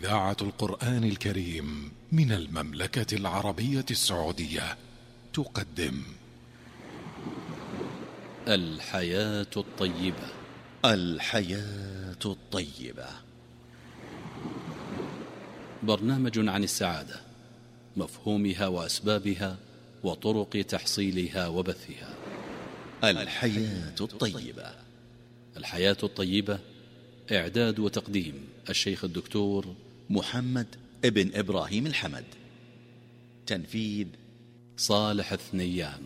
إذاعة القرآن الكريم من المملكة العربية السعودية تقدم الحياة الطيبة. الحياة الطيبة، برنامج عن السعادة، مفهومها وأسبابها وطرق تحصيلها وبثها. الحياة الطيبة. الحياة الطيبة، إعداد وتقديم الشيخ الدكتور محمد ابن إبراهيم الحمد، تنفيذ صالح الثنيان.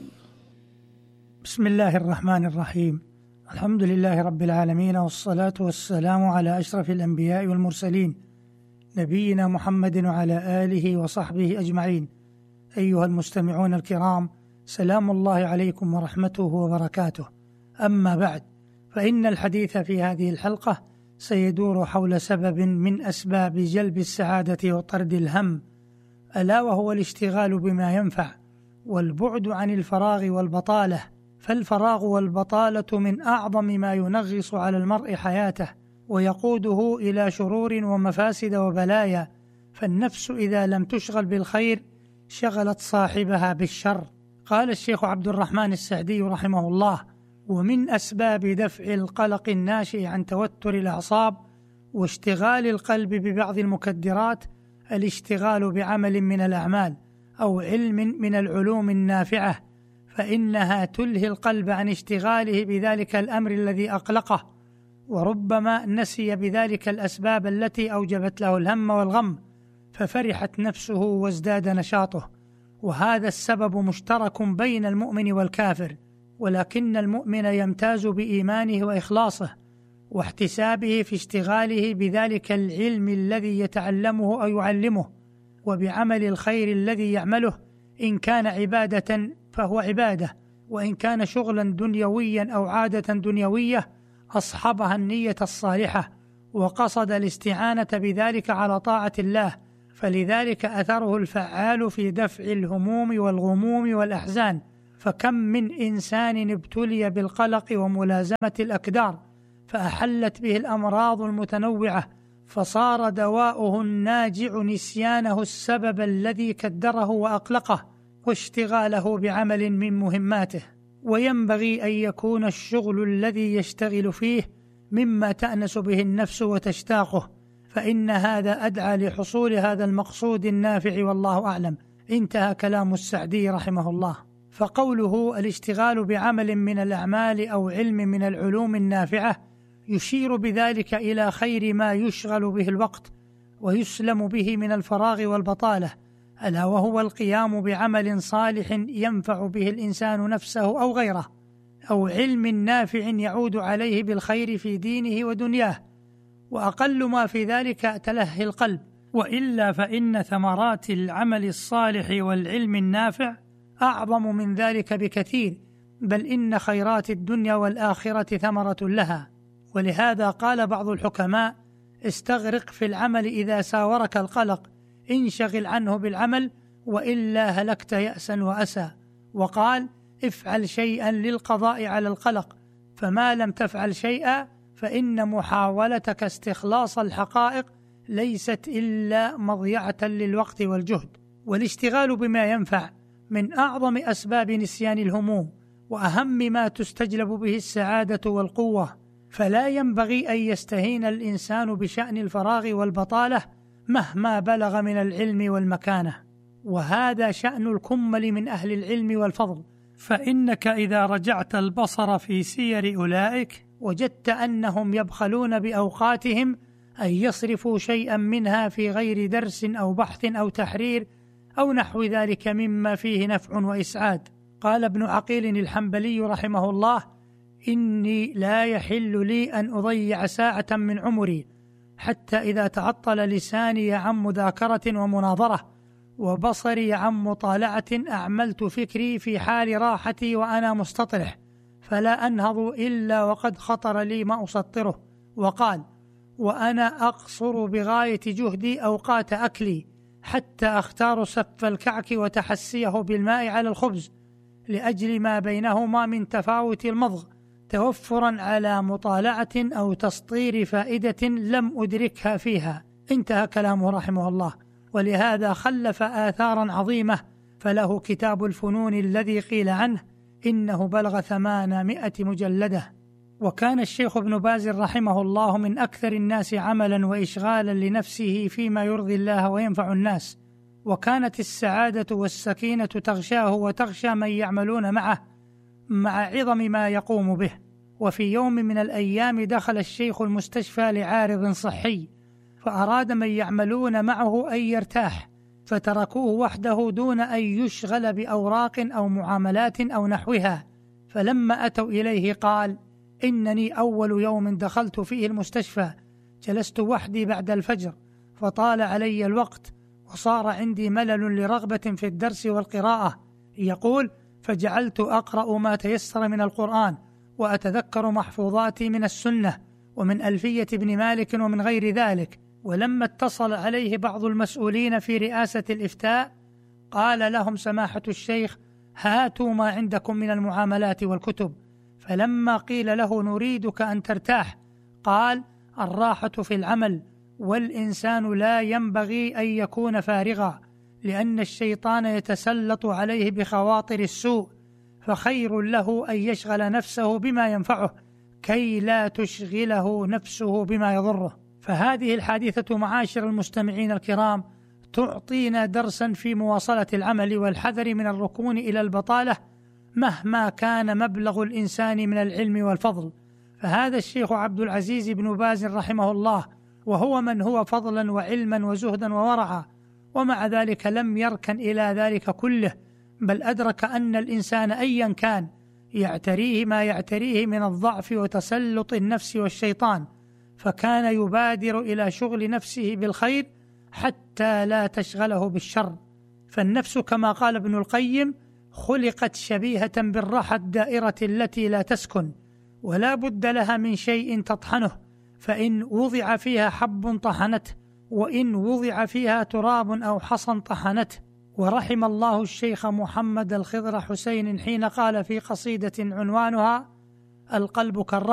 بسم الله الرحمن الرحيم. الحمد لله رب العالمين، والصلاة والسلام على أشرف الأنبياء والمرسلين، نبينا محمد وعلى آله وصحبه أجمعين. أيها المستمعون الكرام، سلام الله عليكم ورحمته وبركاته. أما بعد، فإن الحديث في هذه الحلقة سيدور حول سبب من أسباب جلب السعادة وطرد الهم، ألا وهو الاشتغال بما ينفع والبعد عن الفراغ والبطالة. فالفراغ والبطالة من أعظم ما ينغص على المرء حياته ويقوده إلى شرور ومفاسد وبلايا، فالنفس إذا لم تشغل بالخير شغلت صاحبها بالشر. قال الشيخ عبد الرحمن السعدي رحمه الله: ومن أسباب دفع القلق الناشئ عن توتر الأعصاب واشتغال القلب ببعض المكدرات الاشتغال بعمل من الأعمال أو علم من العلوم النافعة، فإنها تلهي القلب عن اشتغاله بذلك الأمر الذي أقلقه، وربما نسي بذلك الأسباب التي أوجبت له الهم والغم، ففرحت نفسه وازداد نشاطه. وهذا السبب مشترك بين المؤمن والكافر، ولكن المؤمن يمتاز بإيمانه وإخلاصه واحتسابه في اشتغاله بذلك العلم الذي يتعلمه أو يعلمه، وبعمل الخير الذي يعمله، إن كان عبادة فهو عبادة، وإن كان شغلا دنيويا أو عادة دنيوية أصحبها النية الصالحة وقصد الاستعانة بذلك على طاعة الله، فلذلك أثره الفعال في دفع الهموم والغموم والأحزان. فكم من إنسان ابتلي بالقلق وملازمة الأكدار فأحلت به الأمراض المتنوعة، فصار دواؤه الناجع نسيانه السبب الذي كدره وأقلقه واشتغاله بعمل من مهماته. وينبغي أن يكون الشغل الذي يشتغل فيه مما تأنس به النفس وتشتاقه، فإن هذا أدعى لحصول هذا المقصود النافع، والله أعلم. انتهى كلام السعدي رحمه الله. فقوله الاشتغال بعمل من الأعمال أو علم من العلوم النافعة يشير بذلك إلى خير ما يشغل به الوقت ويسلم به من الفراغ والبطالة، ألا وهو القيام بعمل صالح ينفع به الإنسان نفسه أو غيره، أو علم نافع يعود عليه بالخير في دينه ودنياه، وأقل ما في ذلك تلهي القلب. وإلا فإن ثمرات العمل الصالح والعلم النافع أعظم من ذلك بكثير، بل إن خيرات الدنيا والآخرة ثمرة لها. ولهذا قال بعض الحكماء: استغرق في العمل إذا ساورك القلق، انشغل عنه بالعمل وإلا هلكت يأسا وأسى. وقال: افعل شيئا للقضاء على القلق، فما لم تفعل شيئا فإن محاولتك استخلاص الحقائق ليست إلا مضيعة للوقت والجهد. والاشتغال بما ينفع من أعظم أسباب نسيان الهموم وأهم ما تستجلب به السعادة والقوة، فلا ينبغي أن يستهين الإنسان بشأن الفراغ والبطالة مهما بلغ من العلم والمكانة. وهذا شأن الكمل من أهل العلم والفضل، فإنك إذا رجعت البصر في سير أولئك وجدت أنهم يبخلون بأوقاتهم أن يصرفوا شيئا منها في غير درس أو بحث أو تحرير أو نحو ذلك مما فيه نفع وإسعاد. قال ابن عقيل الحنبلي رحمه الله: إني لا يحل لي أن أضيع ساعة من عمري حتى إذا تعطل لساني عن مذاكرة ومناظرة وبصري عن مطالعة أعملت فكري في حال راحتي وأنا مستطرح، فلا أنهض إلا وقد خطر لي ما أسطره. وقال: وأنا أقصر بغاية جهدي أوقات أكلي حتى أختار سف الكعك وتحسيه بالماء على الخبز لأجل ما بينهما من تفاوت المضغ، توفرا على مطالعة أو تسطير فائدة لم أدركها فيها، انتهى كلامه رحمه الله. ولهذا خلف آثارا عظيمة، فله كتاب الفنون الذي قيل عنه إنه بلغ 800 مجلدة. وكان الشيخ ابن باز رحمه الله من أكثر الناس عملا وإشغالا لنفسه فيما يرضي الله وينفع الناس، وكانت السعادة والسكينة تغشاه وتغشى من يعملون معه مع عظم ما يقوم به. وفي يوم من الأيام دخل الشيخ المستشفى لعارض صحي، فأراد من يعملون معه أن يرتاح، فتركوه وحده دون أن يشغل بأوراق أو معاملات أو نحوها. فلما أتوا إليه قال: إنني أول يوم دخلت فيه المستشفى جلست وحدي بعد الفجر، فطال علي الوقت وصار عندي ملل لرغبة في الدرس والقراءة. يقول: فجعلت أقرأ ما تيسر من القرآن، وأتذكر محفوظاتي من السنة ومن ألفية ابن مالك ومن غير ذلك. ولما اتصل عليه بعض المسؤولين في رئاسة الإفتاء قال لهم سماحة الشيخ: هاتوا ما عندكم من المعاملات والكتب. فلما قيل له: نريدك أن ترتاح، قال: الراحة في العمل، والإنسان لا ينبغي أن يكون فارغا، لأن الشيطان يتسلط عليه بخواطر السوء، فخير له أن يشغل نفسه بما ينفعه كي لا تشغله نفسه بما يضره. فهذه الحادثة معاشر المستمعين الكرام تعطينا درسا في مواصلة العمل والحذر من الركون إلى البطالة مهما كان مبلغ الإنسان من العلم والفضل. فهذا الشيخ عبد العزيز بن باز رحمه الله، وهو من هو فضلا وعلما وزهدا وورعا، ومع ذلك لم يركن إلى ذلك كله، بل أدرك أن الإنسان أيا كان يعتريه ما يعتريه من الضعف وتسلط النفس والشيطان، فكان يبادر إلى شغل نفسه بالخير حتى لا تشغله بالشر. فالنفس كما قال ابن القيم خلقت شبيهة بالرحى الدائرة التي لا تسكن، ولا بد لها من شيء تطحنه، فإن وضع فيها حب طحنته، وإن وضع فيها تراب أو حصى طحنته. ورحم الله الشيخ محمد الخضر حسين حين قال في قصيدة عنوانها: القلب كالرحى